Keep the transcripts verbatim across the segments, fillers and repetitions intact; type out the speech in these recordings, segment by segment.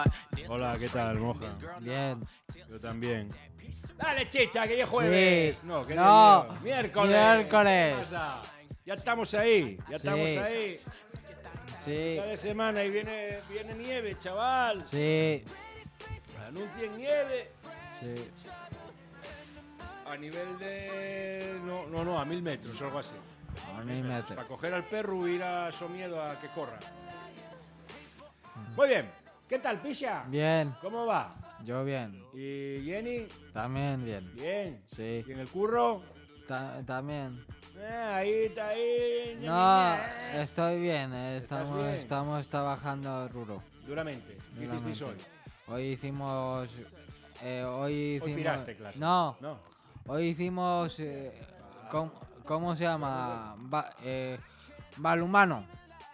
Hola, ¿qué tal, moja? Bien. Yo también. Dale, chicha, que ya es jueves. Sí. No, que No. no. Miércoles. Miércoles. ¿Qué pasa? Ya estamos ahí, ya Sí. estamos ahí. Sí. Cada semana y viene, viene nieve, chaval. Sí. Anuncien nieve. Sí. A nivel de... No, no, no, a mil metros o algo así. A mí me Para coger al perro y ir a Somiedo a que corra. Muy bien. ¿Qué tal, Pisha? Bien. ¿Cómo va? Yo bien. ¿Y Jenny? También bien. Bien. Sí. ¿Y en el curro? Ta- también. Eh, ahí está ahí. No, Eh. estoy bien. eh, Estamos, bien? estamos trabajando duro. Duramente. ¿Qué hicisteis hoy? Hoy hicimos. eh, hoy hicimos. Hoy piraste clase. No. No. Hoy hicimos. eh, ¿cómo, cómo se llama? Ba- eh, balumano.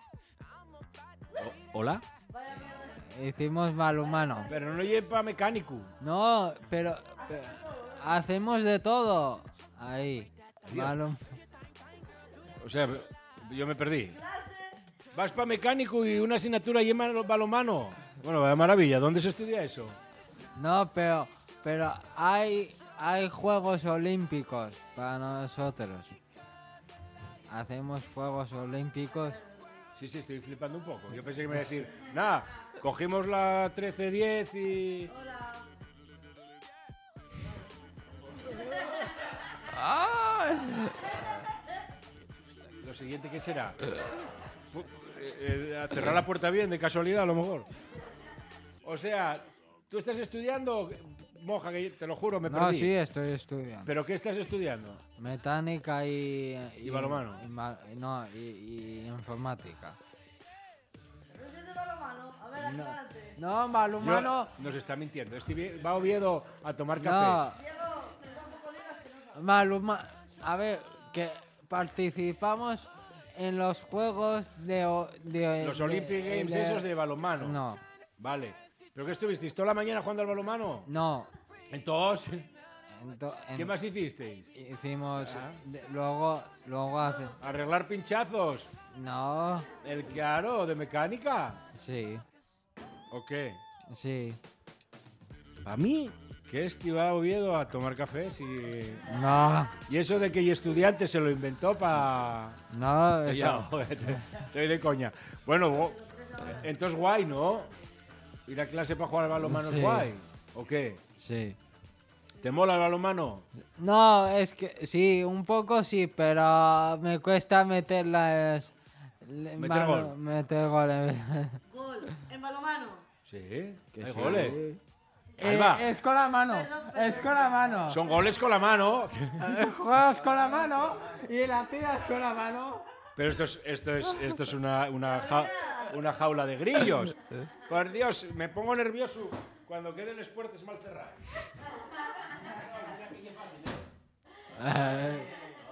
¿Hola? Hicimos balumano. Pero no lleva mecánico. No, pero, pero hacemos de todo. Ahí. Adiós. Balum- O sea, yo me perdí. Vas para mecánico y una asignatura lleva balonmano. Bueno, vaya maravilla. ¿Dónde se estudia eso? No, pero, pero hay, hay Juegos Olímpicos para nosotros. Hacemos Juegos Olímpicos. Sí, sí, estoy flipando un poco. Yo pensé que me iba a decir, nada, cogimos la trece diez y... Lo siguiente, ¿qué será? Fu- eh, eh, a cerrar la puerta bien, de casualidad, a lo mejor. O sea, ¿tú estás estudiando? Moja, que te lo juro, me No, perdí. sí, estoy estudiando. ¿Pero qué estás estudiando? Mecánica y... ¿Y balonmano? y ma- no, y, y informática. No, no, balonmano... Yo- nos está mintiendo. Este vie- va a Oviedo a tomar No, cafés. Maluma, a ver, que participamos en los juegos de... o- de Los de- Olympic Games de- esos de balonmano. No, Vale. ¿Pero qué estuvisteis toda la mañana jugando al balonmano? no. Entonces, Ento- en- ¿qué más hicisteis? Hicimos... Ah. de- luego, luego hace... ¿Arreglar pinchazos? No, ¿El claro de mecánica? sí, ¿O qué? sí. ¿A mí? Que este iba a Oviedo a tomar cafés y... No, Y eso de que el estudiante se lo inventó para... no, Ya, está- estoy de coña. Bueno, bo- entonces guay, ¿no? Ir a clase para jugar al balonmano Sí. es guay. ¿O qué? sí. ¿Te mola el balonmano? No, es que sí, un poco sí, pero me cuesta meter las... le- Meter mano- gol. meter goles. Gol, en balomano. Sí, Que hay sí. goles. Ahí Eh, va. es con la mano, Perdón, perdón, es con la mano. Son goles con la mano. Eh, Juegas con la mano y la tiras con la mano. Pero esto es, esto es, esto es una, una, ja- una jaula de grillos. Por Dios, me pongo nervioso cuando queden las puertas mal cerradas. Eh,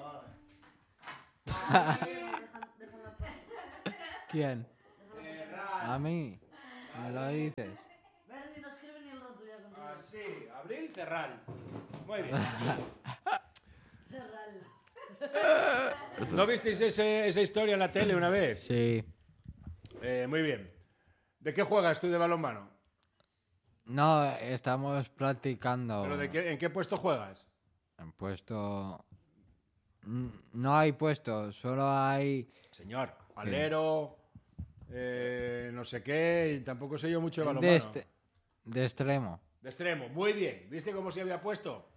¿Quién? A mí. Me lo dices. Verdi no escribe ni el rato ya contigo. Así, abril, cerral. Muy bien. Cerral. ¿No visteis ese- esa historia en la tele una vez? Sí. Eh, muy bien. ¿De qué juegas tú de balonmano? No, estamos practicando. ¿Pero de qué, en qué puesto juegas? En puesto... Mm, No hay puesto, solo hay... Señor, alero, eh, no sé qué, y tampoco sé yo mucho de balonmano. De, este, de extremo. De extremo, muy bien. ¿Viste cómo se había puesto?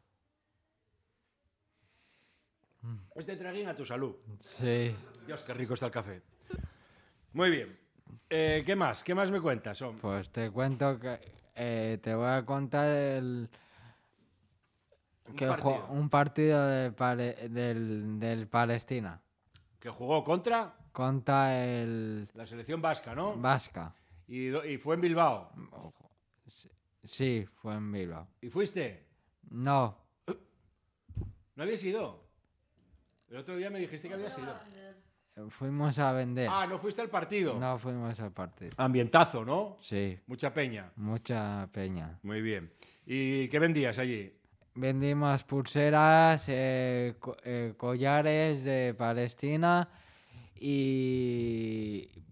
Pues te traguín a tu salud. Sí. Dios, qué rico está el café. Muy bien. Eh, ¿Qué más? ¿Qué más me cuentas, hombre? Pues te cuento que... eh, te voy a contar el... Un que partido. ju- un partido de Pale- del, del Palestina Que jugó contra contra el la selección vasca, ¿no? Vasca. Y, do- y fue en Bilbao. Ojo. Sí, sí, fue en Bilbao. ¿Y fuiste? No, ¿No habías ido? El otro día me dijiste que habías ido. fuimos a vender. Ah, no fuiste al partido. No fuimos al partido. Ambientazo, ¿no? Sí, Mucha peña. mucha peña. Muy bien. ¿Y qué vendías allí? Vendimos pulseras, eh, co- eh, collares de Palestina y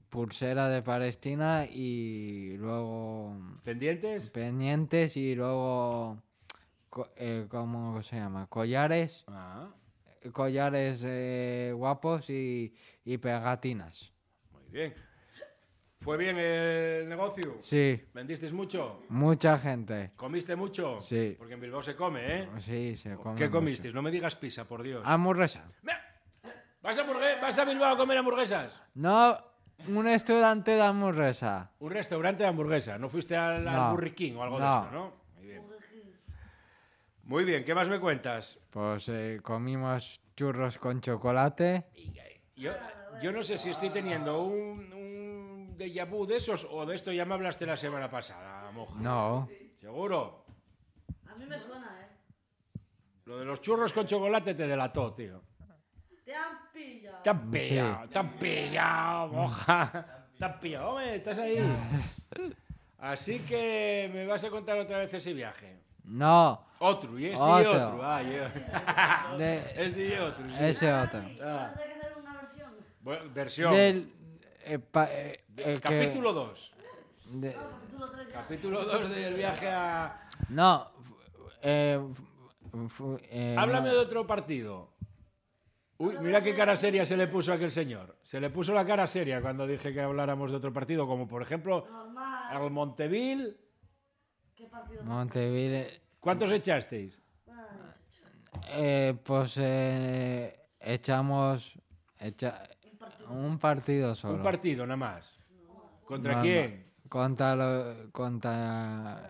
pulsera de Palestina y luego ¿Pendientes? pendientes y luego, co- eh, ¿cómo se llama? Collares, Ah, collares eh, guapos y, y pegatinas. muy bien. ¿Fue bien el negocio? Sí, ¿Vendisteis mucho? mucha gente. ¿Comiste mucho? Sí. Porque en Bilbao se come, ¿eh? Sí, se come ¿Qué mucho. comisteis? No me digas pizza, por Dios. Hamburguesa. ¿Vas a, hamburgue- ¿Vas a Bilbao a comer hamburguesas? No, un estudiante de hamburguesa. Un restaurante de hamburguesa. ¿No fuiste al, al No. Burger King o algo No. de eso, no? Muy bien. Muy bien, ¿qué más me cuentas? Pues eh, comimos churros con chocolate. Yo, yo no sé si estoy teniendo un, un déjà vu de esos o de esto ya me hablaste la semana pasada, moja. No, ¿Seguro? A mí me suena, ¿eh? Lo de los churros con chocolate te delató, tío. Te han pillado. Te han pillado, te han pillado, moja. Te han pillado, hombre, estás ahí. Así que me vas a contar otra vez ese viaje. no, Otro, y este y Otro. otro. Ah, yo. de, Este y otro. sí. ese otro. Ah. Ahora hay que hacer una versión. Bueno, versión. Del eh, pa- eh, De- eh, que- capítulo dos. de- Capítulo tres ya. Capítulo dos del viaje a... no, eh, fu- fu- eh, Háblame no. de otro partido. Uy, mira qué cara seria se le puso a aquel señor. Se le puso la cara seria cuando dije que habláramos de otro partido, como por ejemplo Normal. el Monteville. ¿Qué partido? Montevideo. ¿Cuántos echasteis? Ay, Eh, pues eh, echamos echa- un partido solo. Un partido nada más. ¿Contra No, quién? no, Contra lo- contra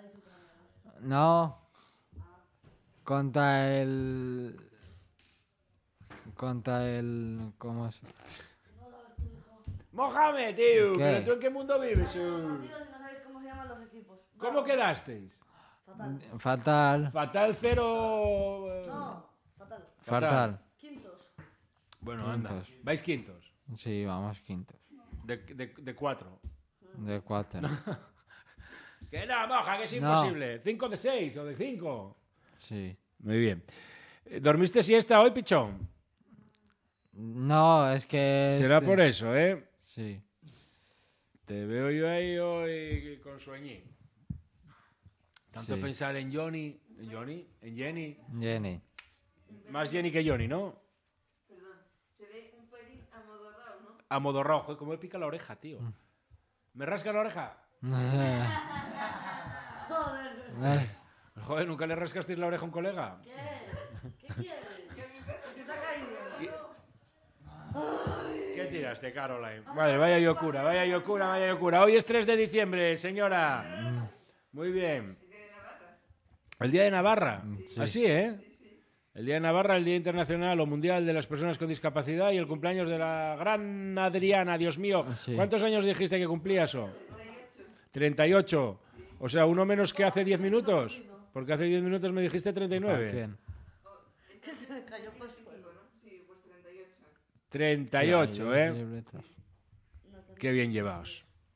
no contra el contra el ¿cómo se? Mohamed, tío. ¿Qué? ¿Pero tú en qué mundo vives? uh? partidos y no sabéis cómo se llaman los equipos. ¿Cómo Bravo. quedasteis? Fatal. Fatal, Fatal cero... eh, No, fatal. fatal. Quintos. Bueno, anda. Quintos. Vais quintos. Sí, vamos quintos. De, de, de cuatro. De cuatro. Que no, moja, que es No. imposible. Cinco de seis o de cinco. Sí. Muy bien. Eh, ¿Dormiste siesta hoy, pichón? No, es que Será este- por eso, ¿eh? Sí. Te veo yo ahí hoy con sueñín. Tanto Sí. pensar en Johnny, en Johnny, en Jenny. Jenny. Más Jenny que Johnny, ¿no? Perdón, se ve un pelín amodorrado, ¿no? A modo rojo, como me pica la oreja, tío. ¿Me rasca la oreja? Joder. Joder, ¿nunca le rascasteis la oreja a un colega? ¿Qué? ¿Qué quieres? ¿Se te ha caído? ¿Qué tiraste, Caroline? Vale, vaya locura, vaya locura, vaya locura. Hoy es tres de diciembre, señora. Muy bien. ¿El Día de Navarra? Sí. Así, ¿eh? El Día de Navarra, el Día Internacional o Mundial de las Personas con Discapacidad y el cumpleaños de la gran Adriana, Dios mío. Sí. ¿Cuántos años dijiste que cumplía eso? treinta y ocho. O sea, uno menos que hace diez minutos. Porque hace diez minutos me dijiste treinta y ¿Para nueve. quién? Que se me cayó por suelo. ¿no? Sí, pues treinta y ocho. treinta y ocho, Ya, ¿eh? libretas. Qué bien llevaos.